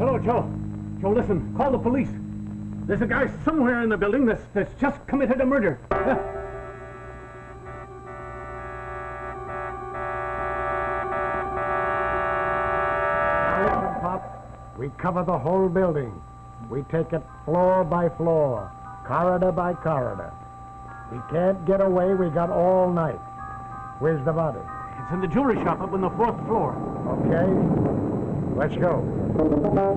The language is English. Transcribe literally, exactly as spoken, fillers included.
Hello, Joe. Joe, listen. Call the police. There's a guy somewhere in the building that's, that's just committed a murder. Now listen, Pop. We cover the whole building. We take it floor by floor, corridor by corridor. We can't get away. We got all night. Where's the body? It's in the jewelry shop up on the fourth floor. Okay. Let's go.